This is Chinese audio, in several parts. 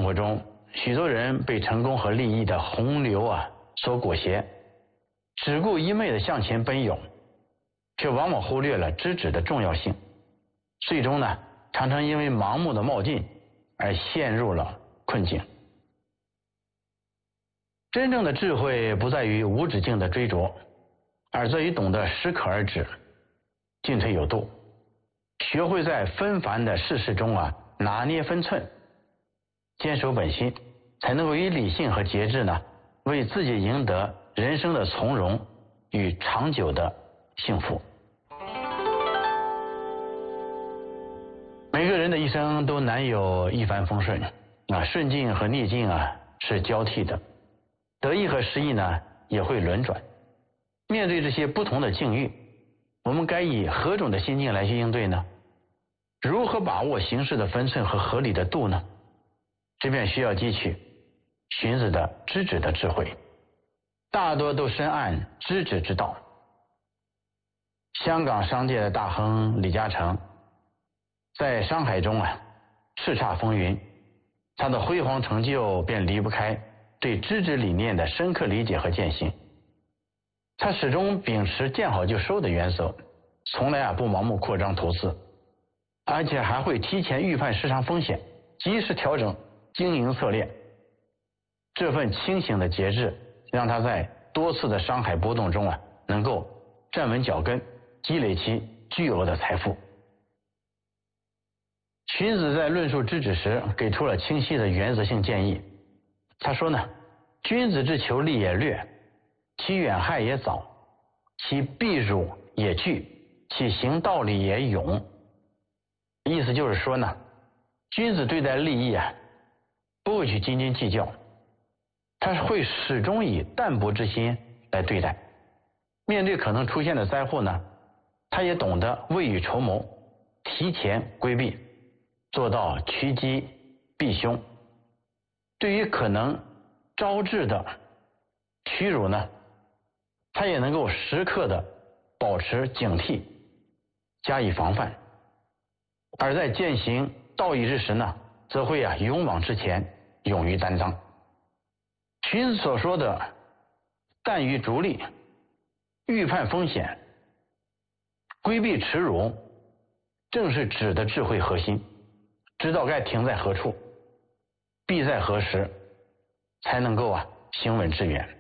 活中，许多人被成功和利益的洪流所裹挟，只顾一昧的向前奔涌，却往往忽略了知止的重要性，最终呢，常常因为盲目的冒进而陷入了困境。真正的智慧不在于无止境的追逐，而在于懂得适可而止，进退有度，学会在纷繁的世事中拿捏分寸，坚守本心，才能够以理性和节制呢，为自己赢得人生的从容与长久的幸福。每个人的一生都难有一帆风顺顺境和逆境是交替的，得意和失意呢也会轮转。面对这些不同的境遇，我们该以何种的心境来去应对呢？如何把握形势的分寸和合理的度呢？这便需要汲取荀子的知止的智慧，大多都深谙知止之道。香港商界的大亨李嘉诚在商海中叱咤风云，他的辉煌成就便离不开对知止理念的深刻理解和践行。他始终秉持见好就收的原则，从来不盲目扩张投资，而且还会提前预判市场风险，及时调整经营策略。这份清醒的节制让他在多次的商海波动中能够站稳脚跟，积累其巨额的财富。荀子在论述知止时给出了清晰的原则性建议。他说呢，君子之求利也略，其远害也早，其避辱也惧，其行道理也勇。意思就是说呢，君子对待利益不会去斤斤计较，他会始终以淡泊之心来对待。面对可能出现的灾祸呢，他也懂得未雨绸缪，提前规避，做到趋吉避凶。对于可能招致的屈辱呢，他也能够时刻的保持警惕，加以防范。而在践行道义之时呢，则会勇往直前，勇于担当。荀子所说的淡于逐利，预判风险，规避耻辱，正是止的智慧核心。知道该停在何处，避在何时，才能够行稳致远。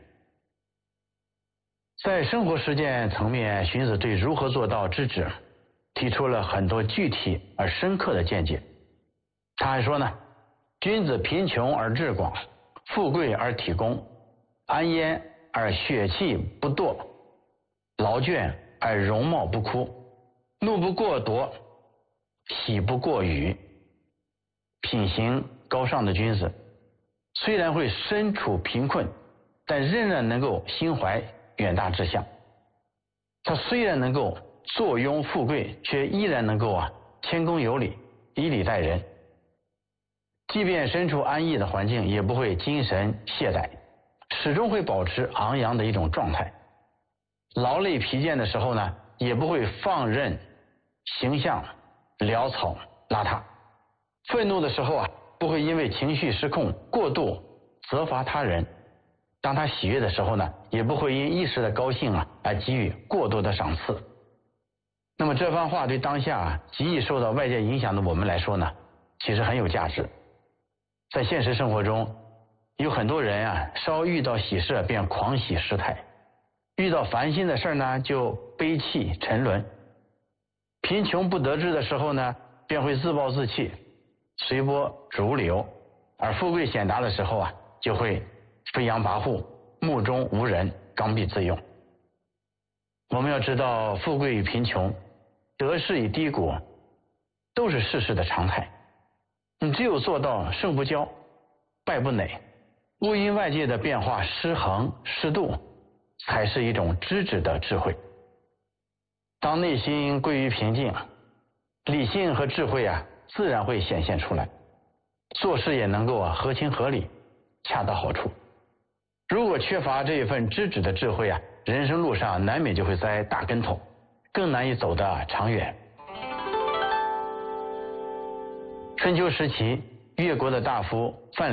在生活实践层面，荀子对如何做到知止提出了很多具体而深刻的见解。他还说呢，君子贫穷而志广，富贵而体恭，安焉而血气不堕，劳倦而容貌不枯，怒不过夺，喜不过语。品行高尚的君子，虽然会身处贫困，但仍然能够心怀远大志向。他虽然能够坐拥富贵，却依然能够谦恭有礼，以礼待人。即便身处安逸的环境，也不会精神懈怠，始终会保持昂扬的一种状态。劳累疲倦的时候呢，也不会放任形象潦草邋遢。愤怒的时候不会因为情绪失控过度责罚他人。当他喜悦的时候呢，也不会因一时的高兴而给予过多的赏赐。那么这番话对当下极易受到外界影响的我们来说呢，其实很有价值。在现实生活中，有很多人稍遇到喜事便狂喜失态，遇到烦心的事呢就悲泣沉沦，贫穷不得志的时候呢，便会自暴自弃，随波逐流，而富贵显达的时候就会飞扬跋扈，目中无人，刚愎自用。我们要知道，富贵与贫穷，得势与低谷，都是世事的常态。你只有做到胜不骄，败不馁，勿因外界的变化失衡失度，才是一种知止的智慧。当内心归于平静，理性和智慧自然会显现出来，做事也能够合情合理，恰到好处。如果缺乏这一份知止的智慧人生路上难免就会栽大跟头，更难以走得长远。春秋时期，越国的大夫范